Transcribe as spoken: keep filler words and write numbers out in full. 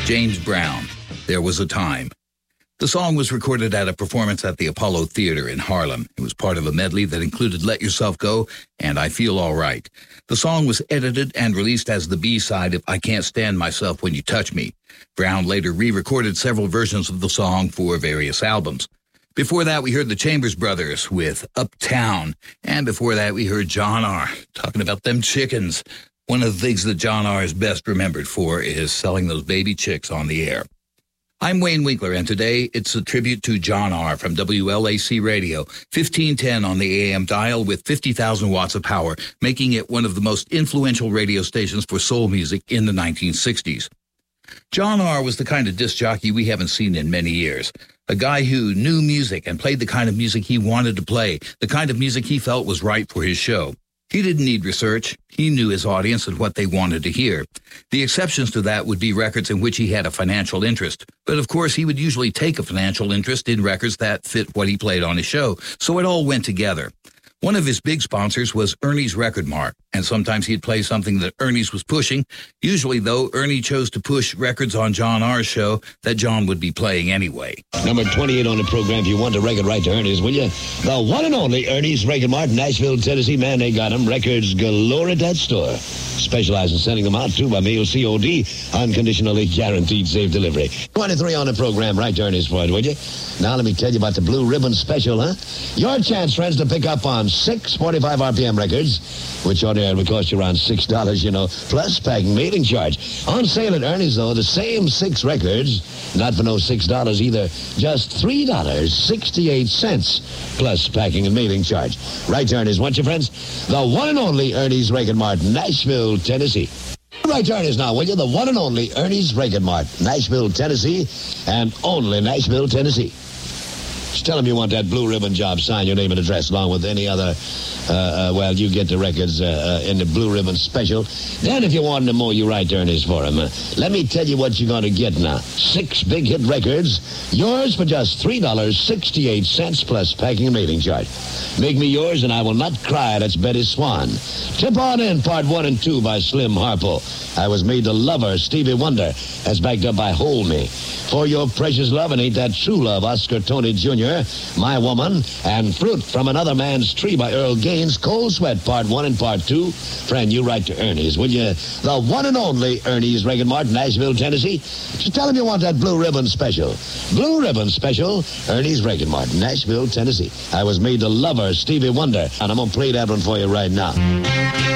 James Brown, There Was a Time. The song was recorded at a performance at the Apollo Theater in Harlem. It was part of a medley that included Let Yourself Go and I Feel All Right. The song was edited and released as the B-side of I Can't Stand Myself When You Touch Me. Brown later re-recorded several versions of the song for various albums. Before that, we heard the Chambers Brothers with Uptown. And before that, we heard John R. talking about them chickens. One of the things that John R. is best remembered for is selling those baby chicks on the air. I'm Wayne Winkler, and today it's a tribute to John R. from W L A C Radio, fifteen ten on the A M dial with fifty thousand watts of power, making it one of the most influential radio stations for soul music in the nineteen sixties. John R. was the kind of disc jockey we haven't seen in many years. A guy who knew music and played the kind of music he wanted to play, the kind of music he felt was right for his show. He didn't need research. He knew his audience and what they wanted to hear. The exceptions to that would be records in which he had a financial interest. But of course, he would usually take a financial interest in records that fit what he played on his show, so it all went together. One of his big sponsors was Ernie's Record Mart, and sometimes he'd play something that Ernie's was pushing. Usually, though, Ernie chose to push records on John R.'s show that John would be playing anyway. Number twenty-eight on the program, if you want a record right to Ernie's, will you? The one and only Ernie's Record Mart, Nashville, Tennessee. Man, they got them. Records galore at that store. Specialize in sending them out, too, by mail C O D. Unconditionally guaranteed safe delivery. twenty-three on the program, right to Ernie's for it, will you? Now, let me tell you about the Blue Ribbon Special, huh? Your chance, friends, to pick up on six forty-five R P M records, which on air would cost you around six dollars, you know, plus packing mailing charge. On sale at Ernie's, though, the same six records, not for no six dollars either, just three dollars and sixty-eight cents, plus packing and mailing charge. Right to Ernie's, want you, friends? The one and only Ernie's Record Mart, Nashville, Tennessee. Right to Ernie's now, will you? The one and only Ernie's Record Mart, Nashville, Tennessee, and only Nashville, Tennessee. Just tell them you want that blue ribbon job, sign your name and address along with any other, uh, uh, well, you get the records uh, uh, in the blue ribbon special. Then if you want them more, you write to Ernie's for them. Uh, let me tell you what you're going to get now. Six big hit records, yours for just three dollars and sixty-eight cents plus packing and mailing charge. Make me yours and I will not cry. That's Betty Swan. Tip on in, part one and two by Slim Harpo. I Was Made to Love Her, Stevie Wonder. That's backed up by Hold Me. For Your Precious Love and Ain't That True Love, Oscar Tony Junior, My Woman, and Fruit from Another Man's Tree by Earl Gaines, Cold Sweat, part one and part two. Friend, you write to Ernie's, will you? The one and only Ernie's Record Mart, Nashville, Tennessee. Just tell him you want that Blue Ribbon Special. Blue Ribbon Special, Ernie's Record Mart, Nashville, Tennessee. I Was Made to Love Her, Stevie Wonder. And I'm going to play that one for you right now.